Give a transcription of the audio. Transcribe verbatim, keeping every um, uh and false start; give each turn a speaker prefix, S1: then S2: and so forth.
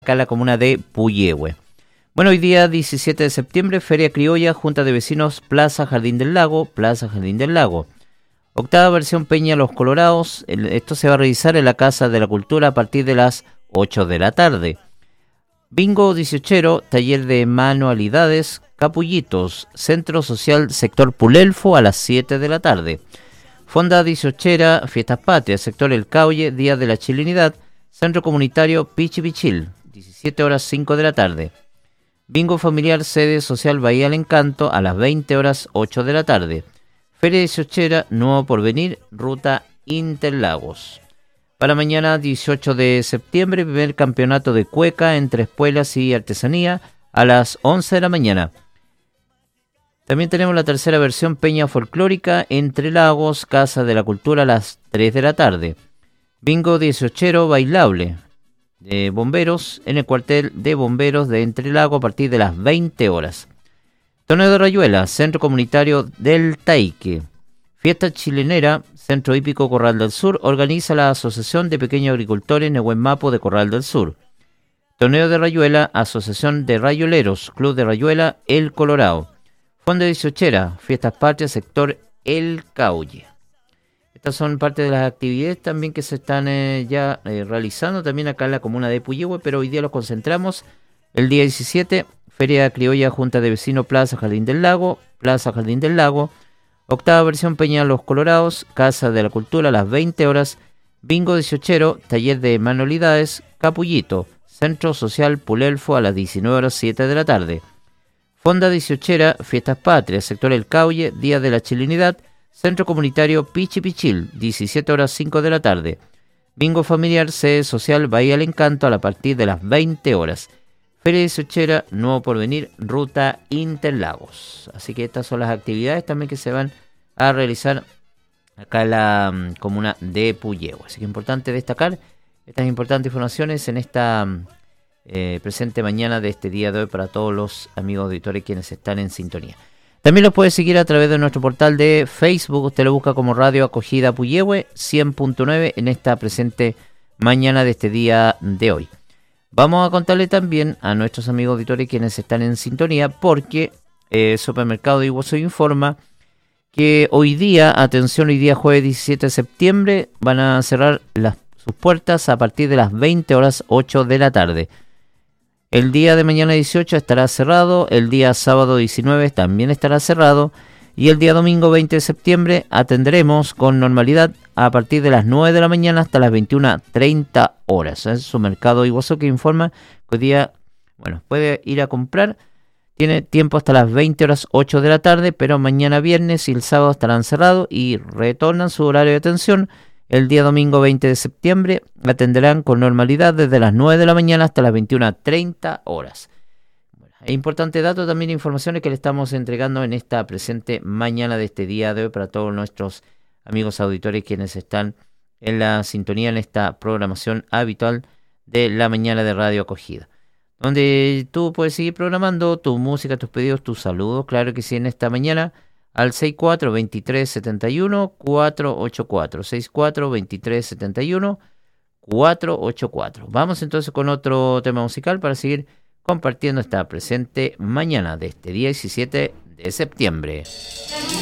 S1: acá en la comuna de Puyehue. Bueno, hoy día diecisiete de septiembre, Feria Criolla, Junta de Vecinos, Plaza Jardín del Lago, Plaza Jardín del Lago. Octava versión Peña Los Colorados, el, esto se va a realizar en la Casa de la Cultura a partir de las ocho de la tarde. Bingo dieciochero, taller de manualidades, Capullitos, Centro Social Sector Pulelfo a las siete de la tarde. Fonda dieciochera, Fiestas Patrias, Sector El Cauye, Día de la Chilenidad, Centro Comunitario Pichipichil, diecisiete horas cinco de la tarde. Bingo familiar, sede social Bahía del Encanto, a las veinte horas ocho de la tarde. Feria dieciochera, Nuevo Porvenir, Ruta Interlagos. Para mañana, dieciocho de septiembre, primer campeonato de cueca entre espuelas y artesanía, a las once de la mañana. También tenemos la tercera versión Peña Folclórica, Entre Lagos, Casa de la Cultura, a las tres de la tarde. Bingo dieciochero bailable de bomberos en el cuartel de bomberos de Entre Lagos a partir de las veinte horas. Torneo de Rayuela, Centro Comunitario del Taique. Fiesta chilenera, Centro Hípico Corral del Sur, organiza la Asociación de Pequeños Agricultores Nehuenmapo de Corral del Sur. Torneo de Rayuela, Asociación de Rayoleros, Club de Rayuela, El Colorado. Fonda dieciochera, Fiestas Patrias, Sector El Cauye. Estas son parte de las actividades también que se están eh, ya eh, realizando también acá en la comuna de Puyehue, pero hoy día los concentramos. El día diecisiete, Feria Criolla, Junta de Vecinos, Plaza Jardín del Lago, Plaza Jardín del Lago. Octava versión Peña Los Colorados, Casa de la Cultura, a las veinte horas. Bingo dieciochero, taller de manualidades, Capullito, Centro Social Pulelfo, a las diecinueve horas siete de la tarde. Fonda dieciochera, Fiestas Patrias, Sector El Cauye, Día de la Chilenidad, Centro Comunitario Pichipichil, diecisiete horas cinco de la tarde. Bingo familiar, sede social Bahía del Encanto, a partir de las veinte horas. Feria dieciochera, Nuevo Porvenir, Ruta Interlagos. Así que estas son las actividades también que se van a realizar acá en la um, comuna de Puyehue. Así que es importante destacar estas importantes informaciones en esta eh, presente mañana de este día de hoy para todos los amigos auditores quienes están en sintonía. También los puede seguir a través de nuestro portal de Facebook. Usted lo busca como Radio Acogida Puyehue cien punto nueve en esta presente mañana de este día de hoy. Vamos a contarle también a nuestros amigos auditores quienes están en sintonía porque eh, Supermercado de Iguazú informa que hoy día, atención, hoy día jueves diecisiete de septiembre, van a cerrar las, sus puertas a partir de las veinte horas ocho de la tarde. El día de mañana dieciocho estará cerrado, el día sábado diecinueve también estará cerrado y el día domingo veinte de septiembre atenderemos con normalidad a partir de las nueve de la mañana hasta las veintiuna treinta horas. Es su mercado Iguazú que informa que hoy día, bueno, puede ir a comprar, tiene tiempo hasta las veinte horas ocho de la tarde, pero mañana viernes y el sábado estarán cerrados y retornan su horario de atención. El día domingo veinte de septiembre atenderán con normalidad desde las nueve de la mañana hasta las veintiuna treinta horas. Bueno, es importante dato también, informaciones que le estamos entregando en esta presente mañana de este día de hoy para todos nuestros amigos auditores quienes están en la sintonía en esta programación habitual de la mañana de Radio Acogida, donde tú puedes seguir programando tu música, tus pedidos, tus saludos, claro que sí, en esta mañana al seis cuatro dos tres siete uno cuatro ocho cuatro, seis cuatro dos tres siete uno cuatro ocho cuatro. Vamos entonces con otro tema musical para seguir compartiendo esta presente mañana de este día diecisiete de septiembre.